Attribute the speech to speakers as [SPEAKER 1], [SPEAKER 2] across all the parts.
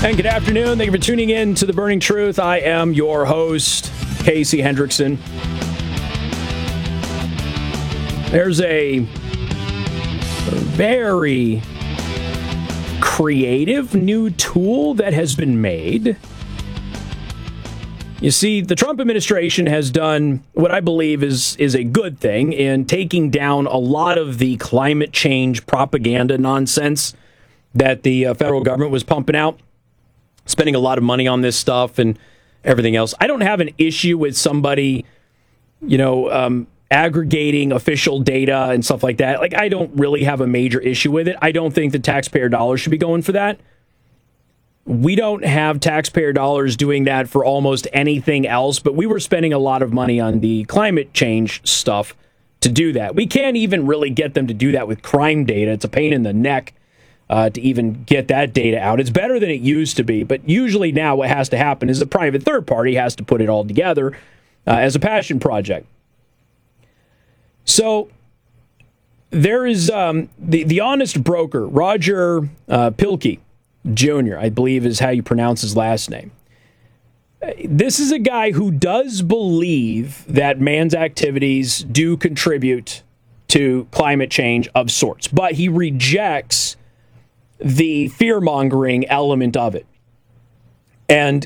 [SPEAKER 1] And good afternoon. Thank you for tuning in to The Burning Truth. I am your host, Casey Hendrickson. There's a very creative new tool that has been made. You see, the Trump administration has done what I believe is a good thing in taking down a lot of the climate change propaganda nonsense that the federal government was pumping out, spending a lot of money on this stuff and everything else. I don't have an issue with somebody, aggregating official data and stuff like that. Like, I don't really have a major issue with it. I don't think the taxpayer dollars should be going for that. We don't have taxpayer dollars doing that for almost anything else, but we were spending a lot of money on the climate change stuff to do that. We can't even really get them to do that with crime data. It's a pain in the neck to even get that data out. It's better than it used to be, but usually now what has to happen is a private third party has to put it all together as a passion project. So there is the honest broker, Roger Pielke Jr., I believe is how you pronounce his last name. This is a guy who does believe that man's activities do contribute to climate change of sorts, but he rejects the fear-mongering element of it. And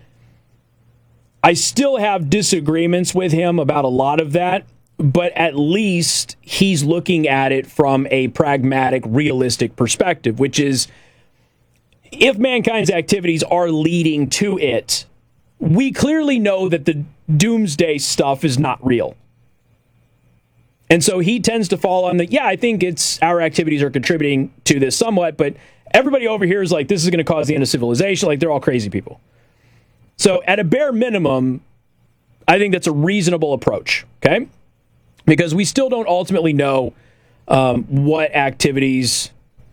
[SPEAKER 1] I still have disagreements with him about a lot of that, but at least he's looking at it from a pragmatic, realistic perspective, which is, if mankind's activities are leading to it, we clearly know that the doomsday stuff is not real. And so he tends to fall on I think it's our activities are contributing to this somewhat, but everybody over here is like, this is going to cause the end of civilization. Like, they're all crazy people. So at a bare minimum, I think that's a reasonable approach, okay? Because we still don't ultimately know what activities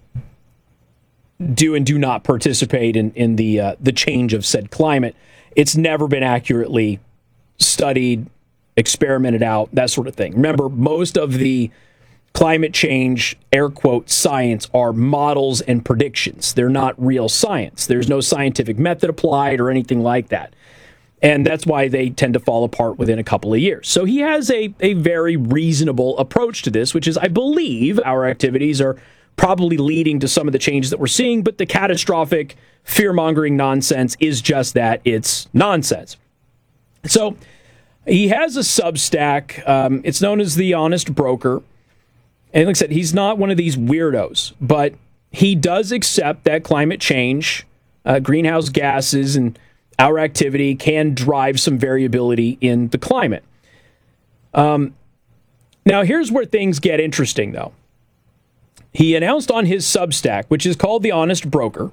[SPEAKER 1] do and do not participate in the change of said climate. It's never been accurately studied, experimented out, that sort of thing. Remember, most of the climate change, air quote, science are models and predictions. They're not real science. There's no scientific method applied or anything like that. And that's why they tend to fall apart within a couple of years. So he has a very reasonable approach to this, which is, I believe our activities are probably leading to some of the changes that we're seeing, but the catastrophic fear-mongering nonsense is just that. It's nonsense. So he has a Substack. It's known as The Honest Broker. And like I said, he's not one of these weirdos, but he does accept that climate change, greenhouse gases, and our activity can drive some variability in the climate. Now, here's where things get interesting, though. He announced on his Substack, which is called The Honest Broker,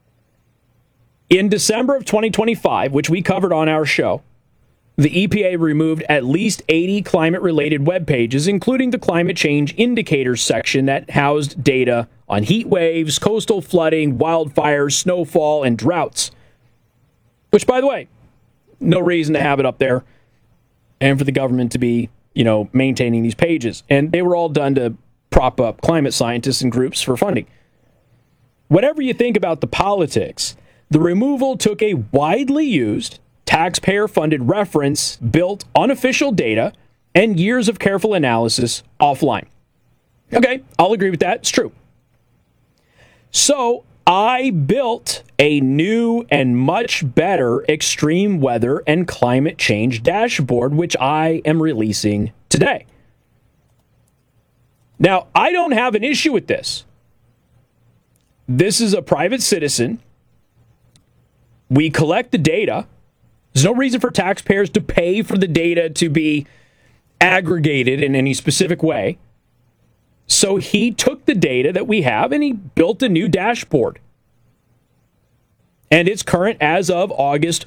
[SPEAKER 1] in December of 2025, which we covered on our show, the EPA removed at least 80 climate-related web pages, including the climate change indicators section that housed data on heat waves, coastal flooding, wildfires, snowfall, and droughts. Which, by the way, no reason to have it up there and for the government to be, maintaining these pages. And they were all done to prop up climate scientists and groups for funding. Whatever you think about the politics, the removal took a widely used, taxpayer-funded reference built on official data and years of careful analysis offline. Okay, I'll agree with that. It's true. So I built a new and much better extreme weather and climate change dashboard, which I am releasing today. Now, I don't have an issue with this. This is a private citizen. We collect the data. There's no reason for taxpayers to pay for the data to be aggregated in any specific way. So he took the data that we have and he built a new dashboard. And it's current as of August